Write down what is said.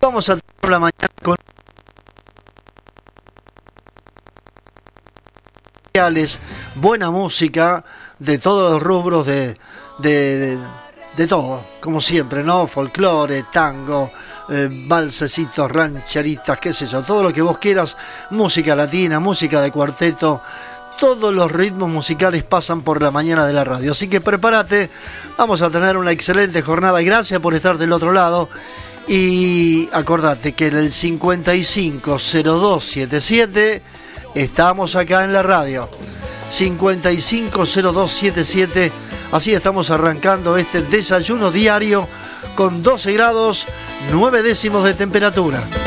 Vamos a tener la mañana con buena música de todos los rubros de todo, como siempre, ¿no? Folclore, tango, balsecitos, rancheritas, qué sé yo, todo lo que vos quieras, música latina, música de cuarteto, todos los ritmos musicales pasan por la mañana de la radio. Así que prepárate, vamos a tener una excelente jornada y gracias por estar del otro lado. Y acordate que en el 550277 estamos acá en la radio. 550277. Así estamos arrancando este desayuno diario con 12 grados 9 décimos de temperatura.